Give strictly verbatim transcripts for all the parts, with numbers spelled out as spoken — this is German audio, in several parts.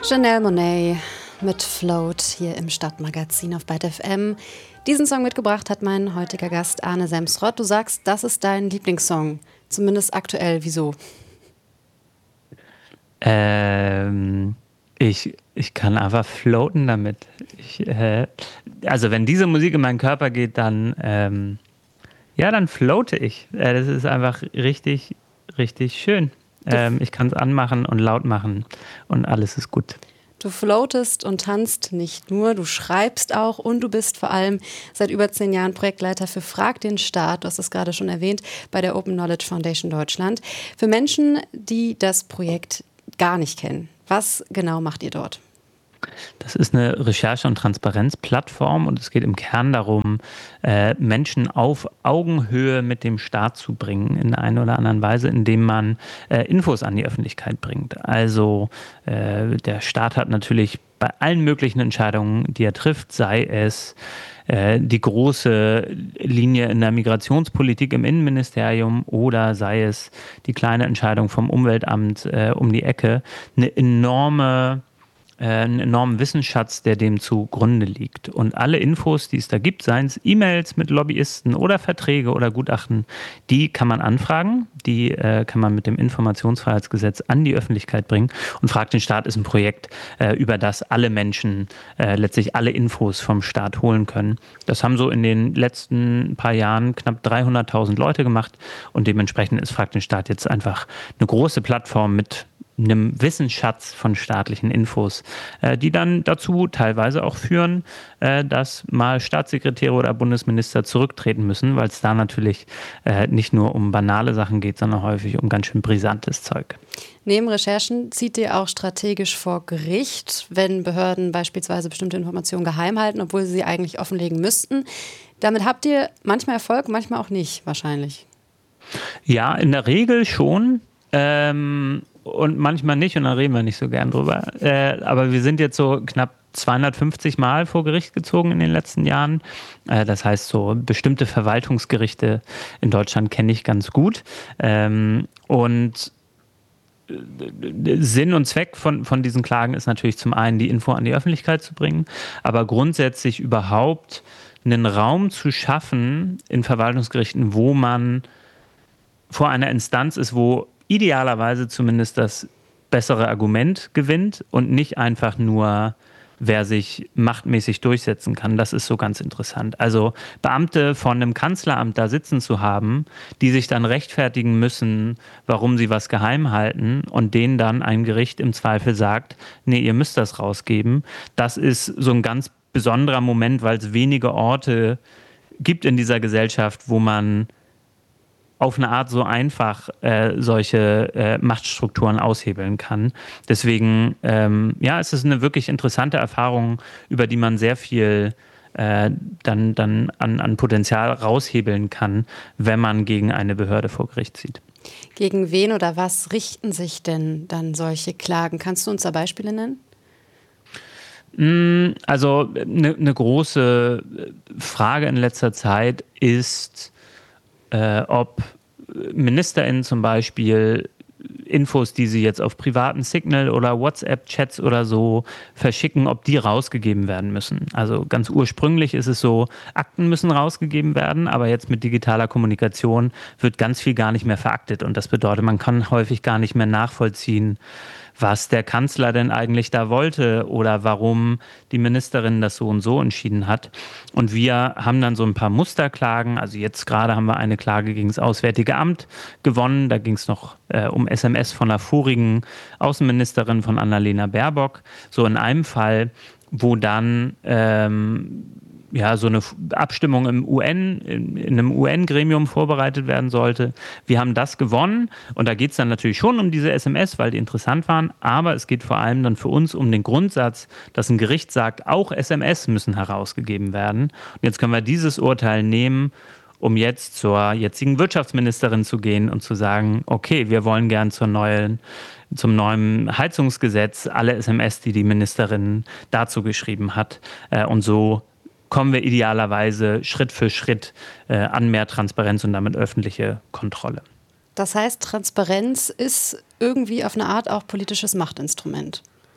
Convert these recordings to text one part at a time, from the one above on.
Janelle Monáe mit Float hier im Stadtmagazin auf Byte F M. Diesen Song mitgebracht hat mein heutiger Gast Arne Semsrott. Du sagst, das ist dein Lieblingssong, zumindest aktuell. Wieso? Ähm, ich, ich kann einfach floaten damit. Ich, äh, also wenn diese Musik in meinen Körper geht, dann, ähm, ja, dann floate ich. Äh, das ist einfach richtig, richtig schön. Ähm, ich kann es anmachen und laut machen und alles ist gut. Du floatest und tanzt nicht nur, du schreibst auch und du bist vor allem seit über zehn Jahren Projektleiter für Frag den Staat, du hast es gerade schon erwähnt, bei der Open Knowledge Foundation Deutschland. Für Menschen, die das Projekt gar nicht kennen, was genau macht ihr dort? Das ist eine Recherche- und Transparenzplattform und es geht im Kern darum, äh, Menschen auf Augenhöhe mit dem Staat zu bringen, in einer oder anderen Weise, indem man äh, Infos an die Öffentlichkeit bringt. Also äh, der Staat hat natürlich bei allen möglichen Entscheidungen, die er trifft, sei es äh, die große Linie in der Migrationspolitik im Innenministerium oder sei es die kleine Entscheidung vom Umweltamt äh, um die Ecke, eine enorme einen enormen Wissensschatz, der dem zugrunde liegt. Und alle Infos, die es da gibt, seien es E-Mails mit Lobbyisten oder Verträge oder Gutachten, die kann man anfragen, die äh, kann man mit dem Informationsfreiheitsgesetz an die Öffentlichkeit bringen. Und Frag den Staat ist ein Projekt, äh, über das alle Menschen äh, letztlich alle Infos vom Staat holen können. Das haben so in den letzten paar Jahren knapp dreihunderttausend Leute gemacht und dementsprechend ist Frag den Staat jetzt einfach eine große Plattform mit einem Wissensschatz von staatlichen Infos, äh, die dann dazu teilweise auch führen, äh, dass mal Staatssekretäre oder Bundesminister zurücktreten müssen, weil es da natürlich äh, nicht nur um banale Sachen geht, sondern häufig um ganz schön brisantes Zeug. Neben Recherchen zieht ihr auch strategisch vor Gericht, wenn Behörden beispielsweise bestimmte Informationen geheim halten, obwohl sie sie eigentlich offenlegen müssten. Damit habt ihr manchmal Erfolg, manchmal auch nicht, wahrscheinlich. Ja, in der Regel schon. Ähm, und manchmal nicht und da reden wir nicht so gern drüber. Äh, aber wir sind jetzt so knapp zweihundertfünfzig Mal vor Gericht gezogen in den letzten Jahren. Äh, das heißt, so bestimmte Verwaltungsgerichte in Deutschland kenne ich ganz gut. Ähm, und Sinn und Zweck von, von diesen Klagen ist natürlich zum einen, die Info an die Öffentlichkeit zu bringen, aber grundsätzlich überhaupt einen Raum zu schaffen in Verwaltungsgerichten, wo man vor einer Instanz ist, wo idealerweise zumindest das bessere Argument gewinnt und nicht einfach nur, wer sich machtmäßig durchsetzen kann. Das ist so ganz interessant. Also Beamte von einem Kanzleramt da sitzen zu haben, die sich dann rechtfertigen müssen, warum sie was geheim halten und denen dann ein Gericht im Zweifel sagt, nee, ihr müsst das rausgeben. Das ist so ein ganz besonderer Moment, weil es wenige Orte gibt in dieser Gesellschaft, wo man auf eine Art so einfach äh, solche äh, Machtstrukturen aushebeln kann. Deswegen, ähm, ja, es ist eine wirklich interessante Erfahrung, über die man sehr viel äh, dann, dann an, an Potenzial raushebeln kann, wenn man gegen eine Behörde vor Gericht zieht. Gegen wen oder was richten sich denn dann solche Klagen? Kannst du uns da Beispiele nennen? Also eine, eine große Frage in letzter Zeit ist, Äh, ob MinisterInnen zum Beispiel Infos, die sie jetzt auf privaten Signal- oder WhatsApp-Chats oder so verschicken, ob die rausgegeben werden müssen. Also ganz ursprünglich ist es so, Akten müssen rausgegeben werden, aber jetzt mit digitaler Kommunikation wird ganz viel gar nicht mehr veraktet und das bedeutet, man kann häufig gar nicht mehr nachvollziehen, was der Kanzler denn eigentlich da wollte oder warum die Ministerin das so und so entschieden hat. Und wir haben dann so ein paar Musterklagen. Also jetzt gerade haben wir eine Klage gegen das Auswärtige Amt gewonnen. Da ging es noch äh, um S M S von der vorigen Außenministerin von Annalena Baerbock. So in einem Fall, wo dann ähm, ja, so eine Abstimmung im U N, in, in einem U N-Gremium vorbereitet werden sollte. Wir haben das gewonnen und da geht es dann natürlich schon um diese S M S, weil die interessant waren, aber es geht vor allem dann für uns um den Grundsatz, dass ein Gericht sagt, auch S M S müssen herausgegeben werden. Und jetzt können wir dieses Urteil nehmen, um jetzt zur jetzigen Wirtschaftsministerin zu gehen und zu sagen, okay, wir wollen gern zur neuen zum neuen Heizungsgesetz alle S M S, die die Ministerin dazu geschrieben hat. Und so kommen wir idealerweise Schritt für Schritt äh, an mehr Transparenz und damit öffentliche Kontrolle. Das heißt, Transparenz ist irgendwie auf eine Art auch politisches Machtinstrument.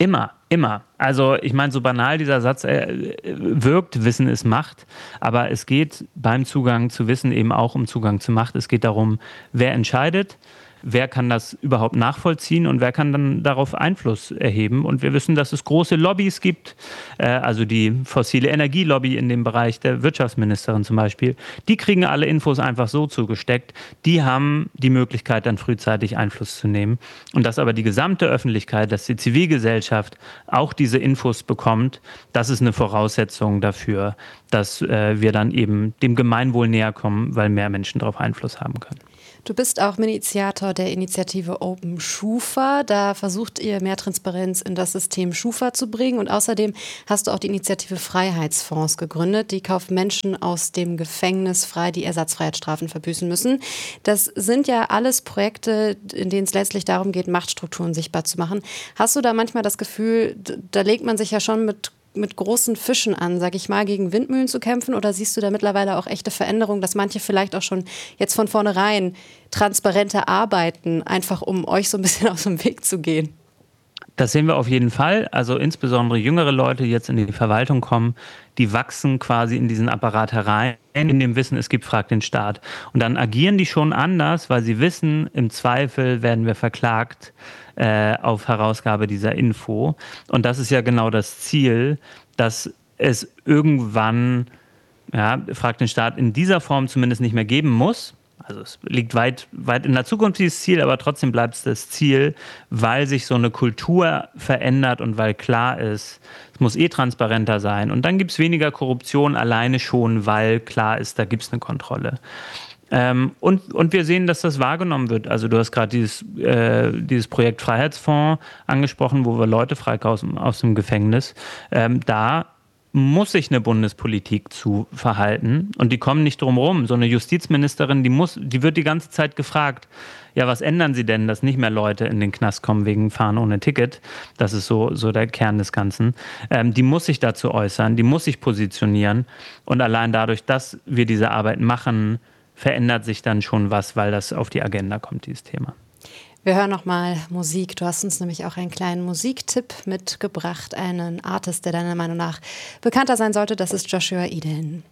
Immer, immer. Also ich meine, so banal dieser Satz äh, wirkt, Wissen ist Macht, aber es geht beim Zugang zu Wissen eben auch um Zugang zu Macht. Es geht darum, wer entscheidet, wer kann das überhaupt nachvollziehen und wer kann dann darauf Einfluss erheben. Und wir wissen, dass es große Lobbys gibt, äh, also die fossile Energielobby in dem Bereich der Wirtschaftsministerin zum Beispiel. Die kriegen alle Infos einfach so zugesteckt. Die haben die Möglichkeit, dann frühzeitig Einfluss zu nehmen. Und dass aber die gesamte Öffentlichkeit, dass die Zivilgesellschaft auch diese Infos bekommt, das ist eine Voraussetzung dafür, dass äh, wir dann eben dem Gemeinwohl näher kommen, weil mehr Menschen darauf Einfluss haben können. Du bist auch Initiator der Initiative Open Schufa. Da versucht ihr, mehr Transparenz in das System Schufa zu bringen. Und außerdem hast du auch die Initiative Freiheitsfonds gegründet. Die kauft Menschen aus dem Gefängnis frei, die Ersatzfreiheitsstrafen verbüßen müssen. Das sind ja alles Projekte, in denen es letztlich darum geht, Machtstrukturen sichtbar zu machen. Hast du da manchmal das Gefühl, da legt man sich ja schon mit mit großen Fischen an, sag ich mal, gegen Windmühlen zu kämpfen? Oder siehst du da mittlerweile auch echte Veränderungen, dass manche vielleicht auch schon jetzt von vornherein transparenter arbeiten, einfach um euch so ein bisschen aus dem Weg zu gehen? Das sehen wir auf jeden Fall. Also insbesondere jüngere Leute, die jetzt in die Verwaltung kommen, die wachsen quasi in diesen Apparat herein, in dem Wissen, es gibt Frag den Staat. Und dann agieren die schon anders, weil sie wissen, im Zweifel werden wir verklagt äh, auf Herausgabe dieser Info. Und das ist ja genau das Ziel, dass es irgendwann, ja, Frag den Staat in dieser Form zumindest nicht mehr geben muss. Also es liegt weit, weit in der Zukunft dieses Ziel, aber trotzdem bleibt es das Ziel, weil sich so eine Kultur verändert und weil klar ist, es muss eh transparenter sein. Und dann gibt es weniger Korruption alleine schon, weil klar ist, da gibt es eine Kontrolle. Ähm, und, und wir sehen, dass das wahrgenommen wird. Also du hast gerade dieses, äh, dieses Projekt Freiheitsfonds angesprochen, wo wir Leute freikaufen aus dem Gefängnis. Ähm, da muss sich eine Bundespolitik zu verhalten und die kommen nicht drum rum. So eine Justizministerin, die muss, die wird die ganze Zeit gefragt, ja, was ändern Sie denn, dass nicht mehr Leute in den Knast kommen wegen Fahren ohne Ticket? Das ist so, so der Kern des Ganzen. Ähm, die muss sich dazu äußern, die muss sich positionieren und allein dadurch, dass wir diese Arbeit machen, verändert sich dann schon was, weil das auf die Agenda kommt, dieses Thema. Wir hören nochmal Musik. Du hast uns nämlich auch einen kleinen Musiktipp mitgebracht. Einen Artist, der deiner Meinung nach bekannter sein sollte. Das ist Joshua Eden.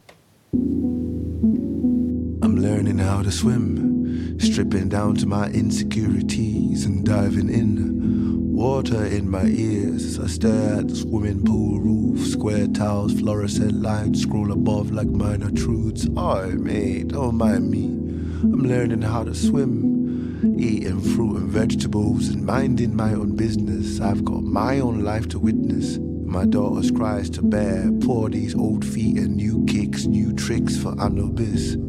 I'm learning how to swim, stripping down to my insecurities and diving in. Water in my ears as I stare at the swimming pool roof. Square tiles, fluorescent lights scroll above like minor truths. Oh, mate, don't mind me. I'm learning how to swim. Eating fruit and vegetables and minding my own business. I've got my own life to witness. My daughter's cries to bear. Pour these old feet and new kicks, new tricks for Anubis.